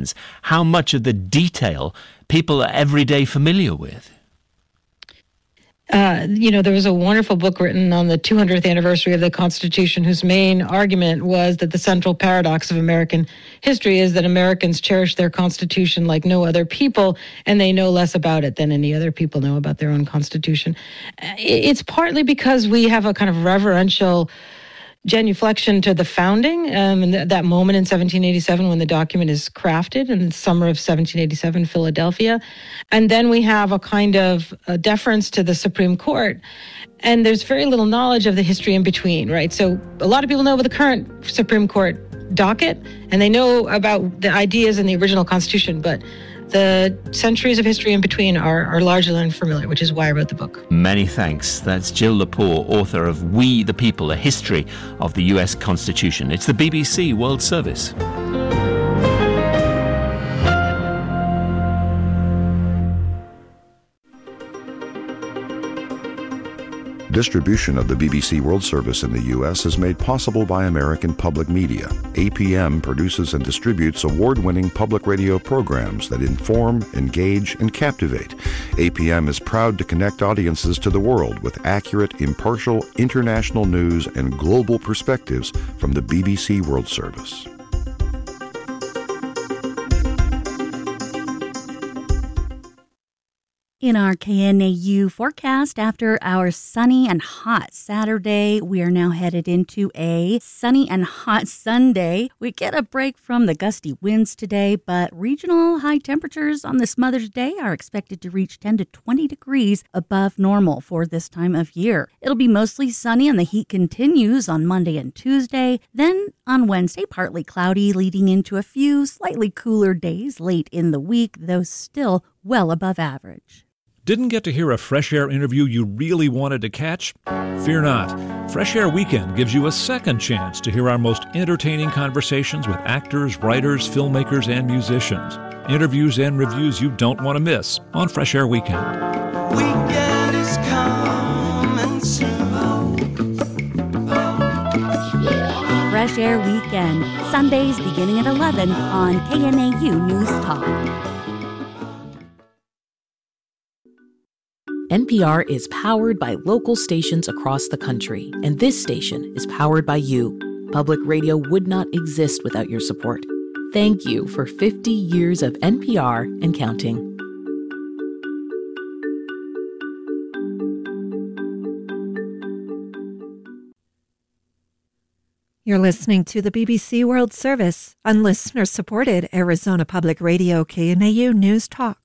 Americans how much of the detail people are every day familiar with? There was a wonderful book written on the 200th anniversary of the Constitution whose main argument was that the central paradox of American history is that Americans cherish their Constitution like no other people, and they know less about it than any other people know about their own Constitution. It's partly because we have a kind of reverential genuflection to the founding, and that moment in 1787 when the document is crafted in the summer of 1787, Philadelphia. And then we have a kind of a deference to the Supreme Court. And there's very little knowledge of the history in between, right? So a lot of people know about the current Supreme Court docket, and they know about the ideas in the original Constitution, but the centuries of history in between are largely unfamiliar, which is why I wrote the book. Many thanks. That's Jill Lepore, author of We the People, A History of the US Constitution. It's the BBC World Service. Distribution of the BBC World Service in the U.S. is made possible by American Public Media. APM produces and distributes award-winning public radio programs that inform, engage, and captivate. APM is proud to connect audiences to the world with accurate, impartial, international news and global perspectives from the BBC World Service. In our KNAU forecast, after our sunny and hot Saturday, we are now headed into a sunny and hot Sunday. We get a break from the gusty winds today, but regional high temperatures on this Mother's Day are expected to reach 10 to 20 degrees above normal for this time of year. It'll be mostly sunny and the heat continues on Monday and Tuesday. Then on Wednesday, partly cloudy, leading into a few slightly cooler days late in the week, though still well above average. Didn't get to hear a Fresh Air interview you really wanted to catch? Fear not. Fresh Air Weekend gives you a second chance to hear our most entertaining conversations with actors, writers, filmmakers, and musicians. Interviews and reviews you don't want to miss on Fresh Air Weekend. Weekend is coming soon. Fresh Air Weekend, Sundays beginning at 11 on KNAU News Talk. NPR is powered by local stations across the country, and this station is powered by you. Public radio would not exist without your support. Thank you for 50 years of NPR and counting. You're listening to the BBC World Service on listener-supported Arizona Public Radio KNAU News Talk.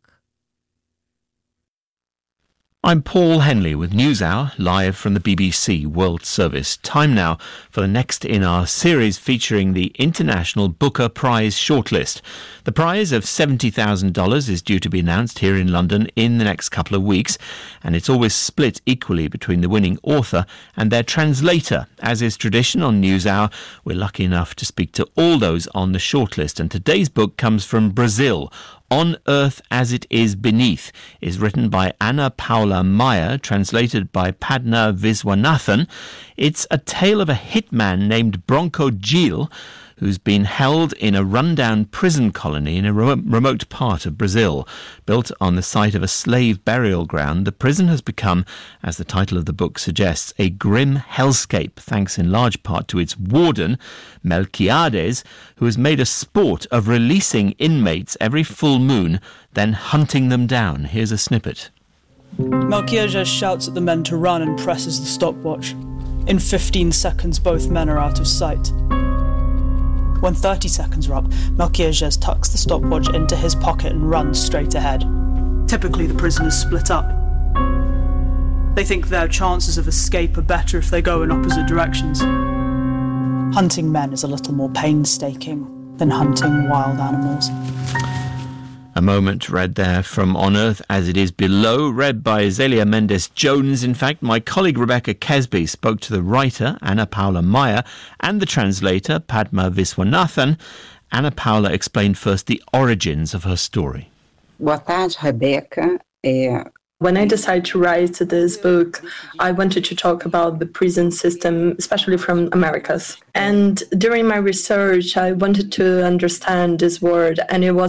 I'm Paul Henley with NewsHour, live from the BBC World Service. Time now for the next in our series featuring the International Booker Prize shortlist. The prize of $70,000 is due to be announced here in London in the next couple of weeks, and it's always split equally between the winning author and their translator. As is tradition on NewsHour, we're lucky enough to speak to all those on the shortlist, and today's book comes from Brazil. On Earth as It Is Beneath is written by Ana Paula Maia, translated by Padma Viswanathan. It's a tale of a hitman named Bronco Gil, who's been held in a rundown prison colony in a remote part of Brazil. Built on the site of a slave burial ground, the prison has become, as the title of the book suggests, a grim hellscape, thanks in large part to its warden, Melquiades, who has made a sport of releasing inmates every full moon, then hunting them down. Here's a snippet. Melquiades shouts at the men to run and presses the stopwatch. In 15 seconds, both men are out of sight. When 30 seconds are up, Melquiades tucks the stopwatch into his pocket and runs straight ahead. Typically, the prisoners split up. They think their chances of escape are better if they go in opposite directions. Hunting men is a little more painstaking than hunting wild animals. A moment read there from On Earth as It Is Below, read by Zelia Mendes-Jones. In fact, my colleague Rebecca Kesby spoke to the writer, Ana Paula Maia, and the translator, Padma Viswanathan. Ana Paula explained first the origins of her story. Boa tarde, Rebecca. When I decided to write this book, I wanted to talk about the prison system, especially from Americas. And during my research, I wanted to understand this word, and it was